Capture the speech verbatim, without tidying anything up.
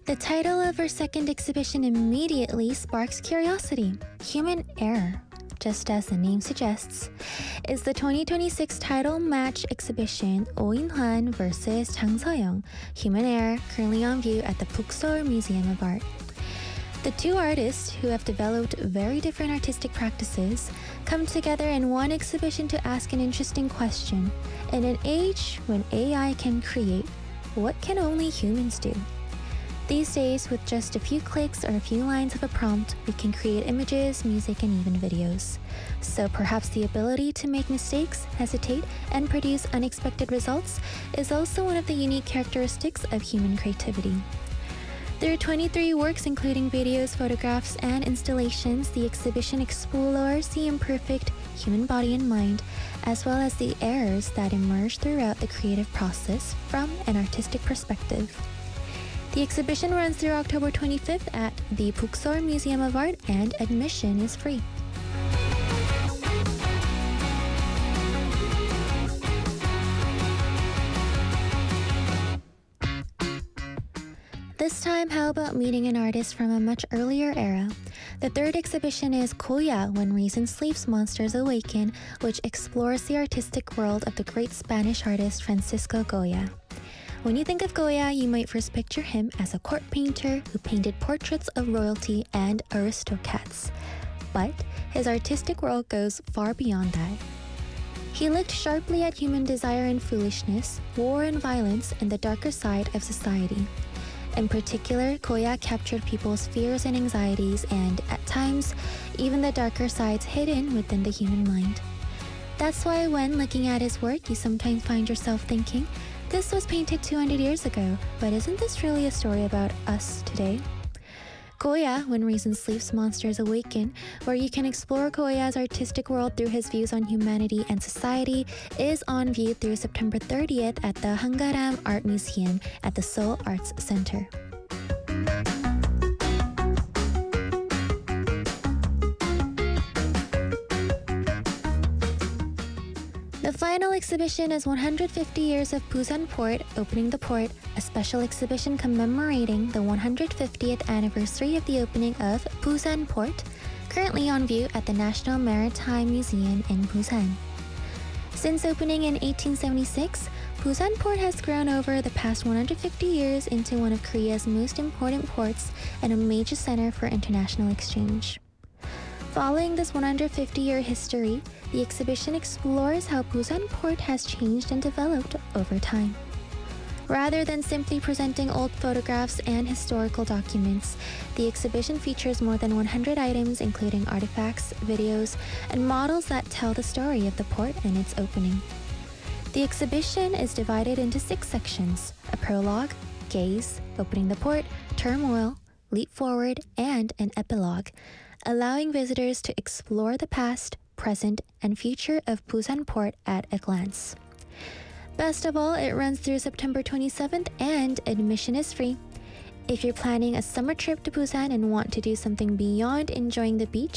The title of our second exhibition immediately sparks curiosity. Human Error, just as the name suggests, is the twenty twenty-six title match exhibition Oh In-hwan versus Jang Seo-young, Human Error, currently on view at the Pukseol Museum of Art. The two artists, who have developed very different artistic practices, come together in one exhibition to ask an interesting question. In an age when A I can create, what can only humans do? These days, with just a few clicks or a few lines of a prompt, we can create images, music, and even videos. So perhaps the ability to make mistakes, hesitate, and produce unexpected results is also one of the unique characteristics of human creativity. There are twenty-three works, including videos, photographs, and installations. The exhibition explores the imperfect human body and mind, as well as the errors that emerge throughout the creative process from an artistic perspective. The exhibition runs through October twenty-fifth at the Pukseol Museum of Art, and admission is free. This time, how about meeting an artist from a much earlier era? The third exhibition is Goya, When Reason Sleeps, Monsters Awaken, which explores the artistic world of the great Spanish artist Francisco Goya. When you think of Goya, you might first picture him as a court painter who painted portraits of royalty and aristocrats. But his artistic world goes far beyond that. He looked sharply at human desire and foolishness, war and violence, and the darker side of society. In particular, Goya captured people's fears and anxieties and, at times, even the darker sides hidden within the human mind. That's why when looking at his work, you sometimes find yourself thinking, this was painted two hundred years ago, but isn't this really a story about us today? Goya, When Reason Sleeps, Monsters Awaken, where you can explore Goya's artistic world through his views on humanity and society, is on view through September thirtieth at the Hangaram Art Museum at the Seoul Arts Center. The final exhibition is one hundred fifty Years of Busan Port, Opening the Port, a special exhibition commemorating the one hundred fiftieth anniversary of the opening of Busan Port, currently on view at the National Maritime Museum in Busan. Since opening in eighteen seventy-six, Busan Port has grown over the past one hundred fifty years into one of Korea's most important ports and a major center for international exchange. Following this one hundred fifty year history, the exhibition explores how Busan Port has changed and developed over time. Rather than simply presenting old photographs and historical documents, the exhibition features more than one hundred items, including artifacts, videos, and models that tell the story of the port and its opening. The exhibition is divided into six sections: a prologue, gaze, opening the port, turmoil, leap forward, and an epilogue, allowing visitors to explore the past, present, and future of Busan Port at a glance. Best of all, it runs through September twenty-seventh, and admission is free. If you're planning a summer trip to Busan and want to do something beyond enjoying the beach,